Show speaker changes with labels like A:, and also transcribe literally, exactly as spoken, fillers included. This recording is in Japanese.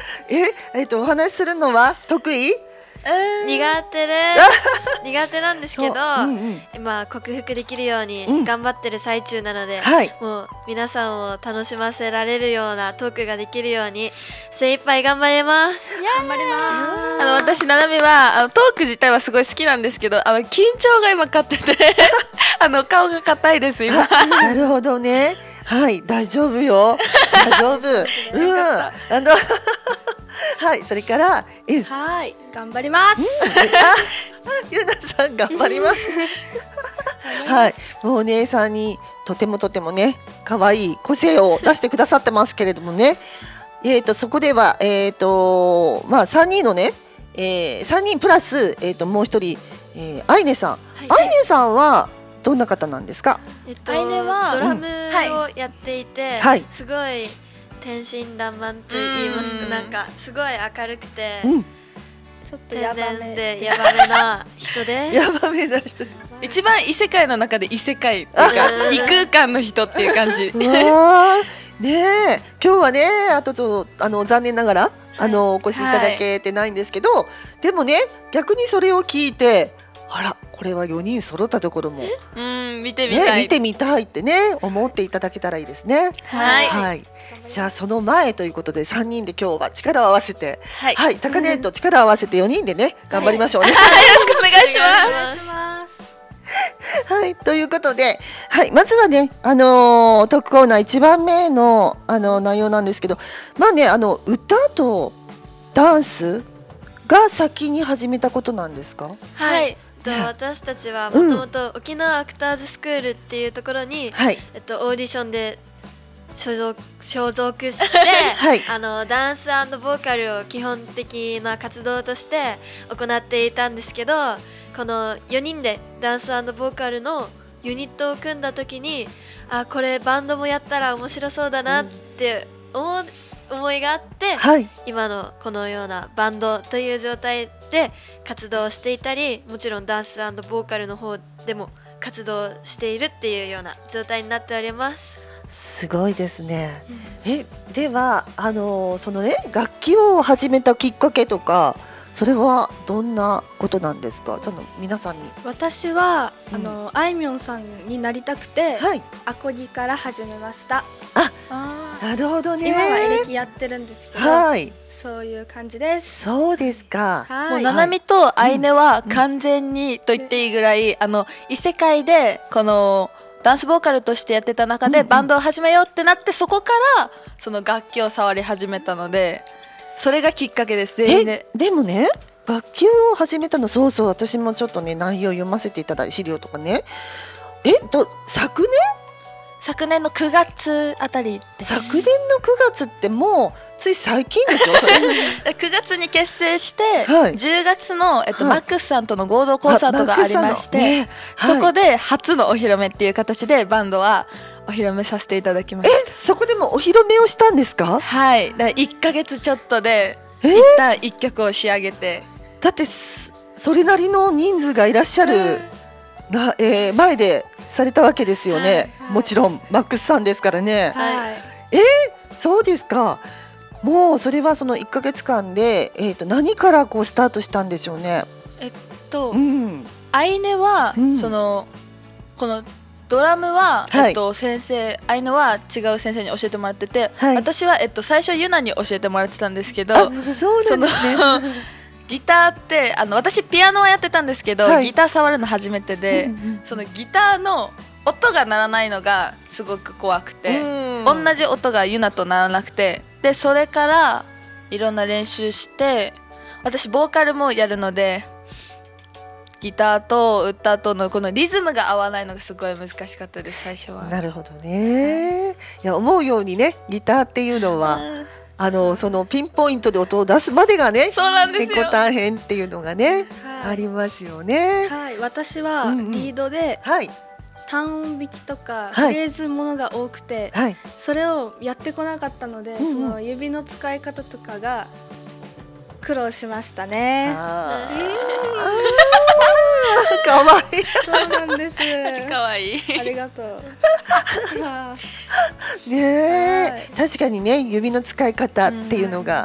A: え、えっとお話しするのは得意？
B: 苦手です苦手なんですけど、
A: うんうん、
B: 今克服できるように頑張ってる最中なので、うん、
A: はい、
B: もう皆さんを楽しませられるようなトークができるように精一杯頑張ります。
C: 頑張ります。あの私ななみはあのトーク自体はすごい好きなんですけど、あの緊張が今勝っててあの顔が硬いです今。
A: なるほどね。はい、大丈夫よ。大丈夫。うん。あのはい、それから、
D: え、はい、頑張ります。うん、
A: ゆなさん頑張ります。はい、もうお姉さんにとてもとてもね、可愛い個性を出してくださってますけれどもね。えっとそこではえっとまあさんにんのね、えー、さんにんプラスえっともう一人、えー、アイネさん、はい、アイネさんはどんな方なんですか？
B: えっと、アイネはドラムをやっていて、はい、すごい天真爛漫と言いますか、なんかすごい明るくて、うん、ちょっとヤバめでヤバめな人です。
A: ヤバめな人。
C: 一番異世界の中で異世界っていうか異空間の人っていう感じ。
A: わねえ、今日はね、あととあの残念ながら、はい、あのお越しいただけてないんですけど、はい、でもね、逆にそれを聞いて、あら、これはよにん揃ったところも、
C: うん、見てみたい、
A: ね、見てみたいってね思っていただけたらいいですね。
C: はい、
A: はい、じゃあその前ということでさんにんで今日は力を合わせて、はい、はい、高根と力を合わせてよにんでね頑張りましょうね。
C: はい、よろしくお願いします。
A: はい、ということで、はい、まずはね、あのー、トークコーナーいちばんめの、あのー、内容なんですけど、まあね、あの歌とダンスが先に始めたことなんですか？
B: はい、私たちはもともと沖縄アクターズスクールっていうところに、はい、えっと、オーディションで所属、所属して、はい、あのダンス&ボーカルを基本的な活動として行っていたんですけど、このよにんでダンス&ボーカルのユニットを組んだ時に、あ、これバンドもやったら面白そうだなって思う思いがあって、はい、今のこのようなバンドという状態で活動していたり、もちろんダンス&ボーカルの方でも活動しているっていうような状態になっております。
A: すごいですね。うん、えではあのそのね楽器を始めたきっかけとか、それはどんなことなんですか？ちょっと皆さんに。
D: 私は、うん、あのあいみょんさんになりたくて、はい、アコギから始めました。
A: ああ、なるほどね。
D: 今はエレキやってるんですけど、はい、そういう感じです。
A: そうですか。
C: はい、もうななみとあいねは完全にと言っていいぐらい、うん、あの異世界でこのダンスボーカルとしてやってた中でバンドを始めようってなって、そこからその楽器を触り始めたので、それがきっかけです。全員で。
A: でもね、楽器を始めたの、そうそう、私もちょっとね内容読ませていただいて資料とかね、えっと昨年
C: 昨年のくがつあたりです。
A: 昨年のくがつってもうつい最近でしょそれ。
C: くがつに結成して、はい、じゅうがつの、えっとはい、マックスさんとの合同コンサートがありまして、ね、はい、そこで初のお披露目っていう形でバンドはお披露目させていただきました。
A: え、そこでもお披露目をしたんですか？
C: はい、だいっかげつちょっとで一旦いっきょくを仕上げて、
A: だってそれなりの人数がいらっしゃるな、えー、前でされたわけですよね。はいはい、もちろんマックスさんですからね。はい、えー、そうですか。もうそれはそのいっかげつかんで、えー、と何からこうスタートしたんでしょうね。
C: えっと、うん、アイネは、うん、そのこのドラムは、はい、えっと、先生アイネは違う先生に教えてもらってて、はい、私は、えっと、最初ユナに教えてもらってたんですけど、
A: そうなんですね。
C: ギターってあの私ピアノはやってたんですけど、はい、ギター触るの初めてで、うんうん、そのギターの音が鳴らないのがすごく怖くて、同じ音がユナと鳴らなくて、でそれからいろんな練習して、私ボーカルもやるのでギターと歌とのこのリズムが合わないのがすごい難しかったです、最初は。
A: なるほどね。いや、思うようにねギターっていうのはあのそのピンポイントで音を出すまでがね、
C: そうなんですよ、
A: 結構大変っていうのがね、はい、ありますよね。
D: はい、私はリードで、うんうん、はい、単音弾きとかフレーズものが多くて、はい、それをやってこなかったので、うんうん、その指の使い方とかが苦労しましたね。あ
A: ーかわいい。
D: そうなんです。
C: かわいい。
D: ありがとう。
A: ねえ、確かにね指の使い方っていうのが